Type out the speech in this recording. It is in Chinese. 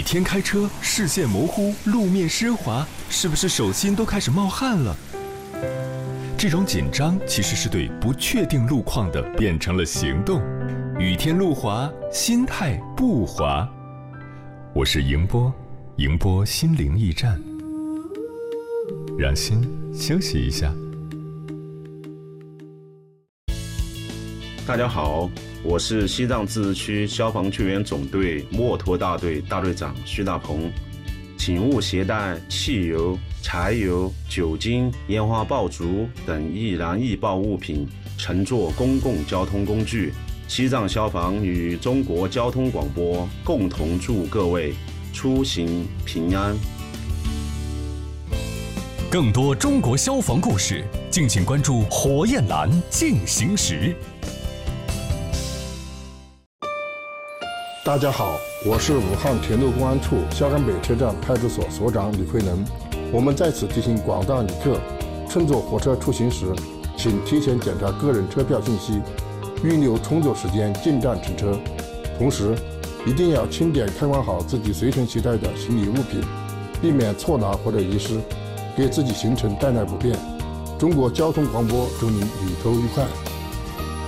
天开车，视线模糊，路面湿滑，是不是手心都开始冒汗了？这种紧张其实是对不确定路况的变成了行动。雨天路滑，心态不滑。我是迎波，迎波心灵驿站，让心休息一下。 大家好，我是西藏自治区消防救援总队墨脱大队大队长徐大鹏，请勿携带汽油、柴油、酒精、烟花爆竹等易燃易爆物品乘坐公共交通工具。西藏消防与中国交通广播共同祝各位出行平安。 更多中国消防故事，敬请关注火焰蓝进行时。 大家好，我是武汉铁路公安处萧山北车站派出所所长李慧能。我们在此提醒广大旅客，乘坐火车出行时，请提前检查个人车票信息，预留充足时间进站乘车。同时，一定要清点看管好自己随身携带的行李物品，避免错拿或者遗失，给自己行程带来不便。中国交通广播祝您旅途愉快。